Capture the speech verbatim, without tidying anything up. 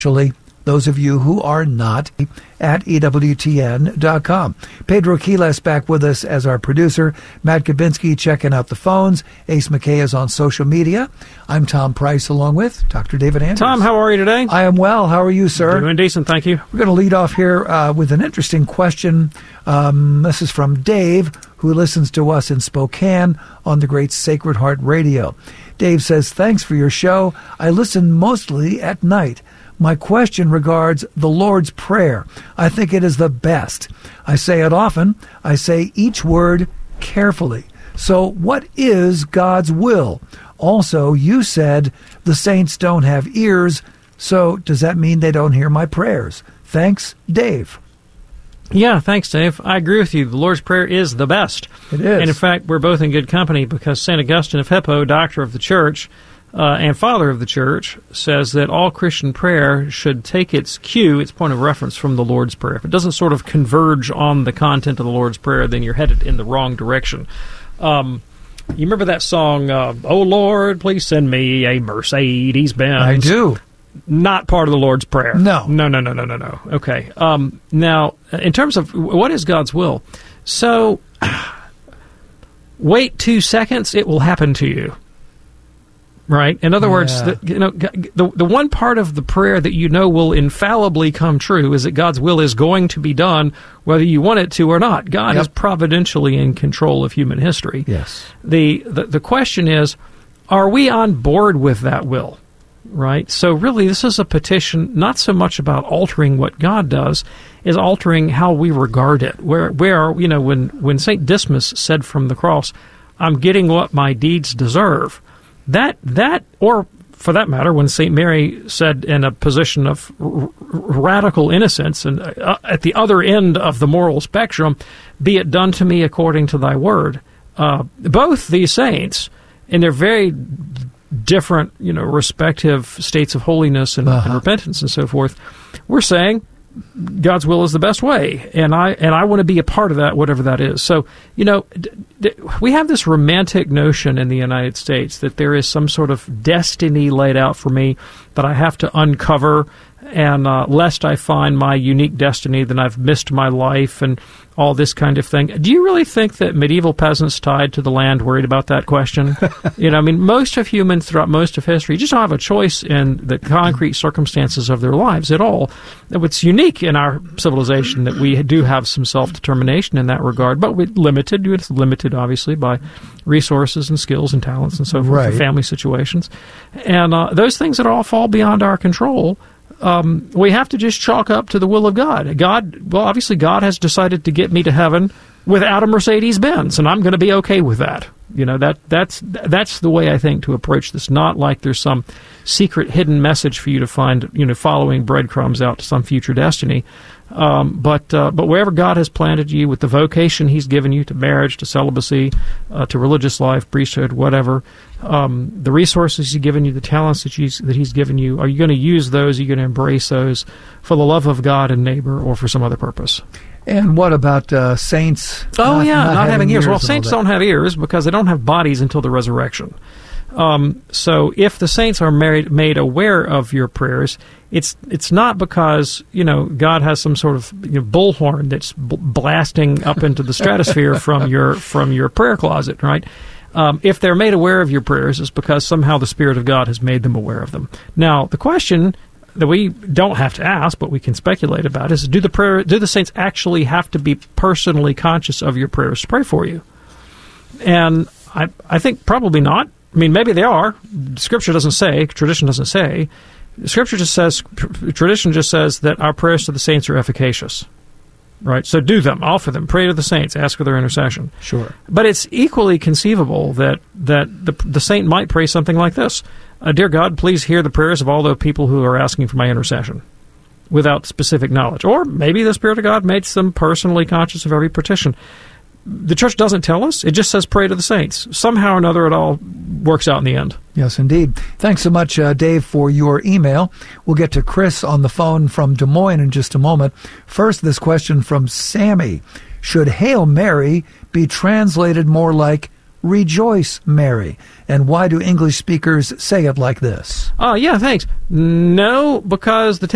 especially those of you who are not at E W T N dot com. Pedro Quiles back with us as our producer. Matt Kabinski checking out the phones. Ace McKay is on social media. I'm Tom Price along with Doctor David Andrews. Tom, how are you today? I am well. How are you, sir? Doing decent, thank you. We're going to lead off here uh, with an interesting question. Um, this is from Dave, who listens to us in Spokane on the great Sacred Heart Radio. Dave says, thanks for your show. I listen mostly at night. My question regards the Lord's Prayer. I think it is the best. I say it often. I say each word carefully. So what is God's will? Also, you said the saints don't have ears, so does that mean they don't hear my prayers? Thanks, Dave. Yeah, thanks, Dave. I agree with you. The Lord's Prayer is the best. It is. And in fact, we're both in good company because Saint Augustine of Hippo, doctor of the Church, Uh, and father of the Church, says that all Christian prayer should take its cue, its point of reference, from the Lord's Prayer. If it doesn't sort of converge on the content of the Lord's Prayer, then you're headed in the wrong direction. Um, you remember that song, uh, Oh Lord, please send me a Mercedes Benz? I do. Not part of the Lord's Prayer. No. No, no, no, no, no, no. Okay. Um, now, in terms of what is God's will, so wait two seconds, it will happen to you. Right? In other yeah. words, the, you know, the the one part of the prayer that you know will infallibly come true is that God's will is going to be done whether you want it to or not. God yep. is providentially in control of human history. Yes. The, the the question is, are we on board with that will? Right? So really, this is a petition not so much about altering what God does, is altering how we regard it. Where, where you know, when, when Saint Dismas said from the cross, I'm getting what my deeds deserve, That, that, or for that matter, when Saint Mary said in a position of r- radical innocence and uh, at the other end of the moral spectrum, be it done to me according to thy word. Uh, both these saints, in their very different, you know, respective states of holiness and, uh-huh. and repentance and so forth, were saying, God's will is the best way, and I and I want to be a part of that, whatever that is. So, you know, d- d- we have this romantic notion in the United States that there is some sort of destiny laid out for me that I have to uncover, and uh, lest I find my unique destiny, then I've missed my life and all this kind of thing. Do you really think that medieval peasants tied to the land worried about that question? You know, I mean, most of humans throughout most of history just don't have a choice in the concrete circumstances of their lives at all. It's unique in our civilization that we do have some self-determination in that regard, but we're limited. It's limited, obviously, by resources and skills and talents and so forth, right. and family situations. And uh, those things that all fall beyond our control, Um, we have to just chalk up to the will of God. God, well, obviously God has decided to get me to heaven without a Mercedes-Benz, and I'm going to be okay with that. You know, that that's that's the way I think to approach this. Not like there's some secret hidden message for you to find, you know, following breadcrumbs out to some future destiny. Um, but uh, but wherever God has planted you with the vocation He's given you to marriage, to celibacy, uh, to religious life, priesthood, whatever, um, the resources He's given you, the talents that He's that He's given you, are you going to use those? Are you going to embrace those for the love of God and neighbor, or for some other purpose? And what about uh, saints? Oh, not, yeah, not, not having, having ears. ears Well, saints don't have ears because they don't have bodies until the resurrection. Um, so if the saints are married, made aware of your prayers, it's it's not because, you know, God has some sort of, you know, bullhorn that's b- blasting up into the stratosphere from your from your prayer closet, right? Um, if they're made aware of your prayers, it's because somehow the Spirit of God has made them aware of them. Now, the question that we don't have to ask, but we can speculate about, is do the prayer, do the saints actually have to be personally conscious of your prayers to pray for you? And I, I think probably not. I mean, maybe they are. Scripture doesn't say, tradition doesn't say. Scripture just says, tradition just says that our prayers to the saints are efficacious. Right? So do them, offer them, pray to the saints, ask for their intercession. Sure. But it's equally conceivable that, that the, the saint might pray something like this. Uh, Dear God, please hear the prayers of all the people who are asking for my intercession, without specific knowledge. Or maybe the Spirit of God makes them personally conscious of every petition. The Church doesn't tell us. It just says pray to the saints. Somehow or another, it all works out in the end. Yes, indeed. Thanks so much, uh, Dave, for your email. We'll get to Chris on the phone from Des Moines in just a moment. First, this question from Sammy. Should Hail Mary be translated more like Rejoice, Mary? And why do English speakers say it like this? Oh, yeah, thanks. No, because the